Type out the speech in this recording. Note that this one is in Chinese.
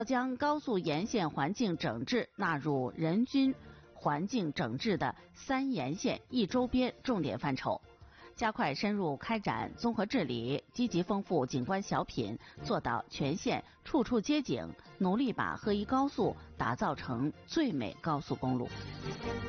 将高速沿线环境整治纳入人均环境整治的3沿线1周边重点范畴，加快深入开展综合治理，积极丰富景观小品，做到全县处处街景，努力把鄂宜高速打造成最美高速公路。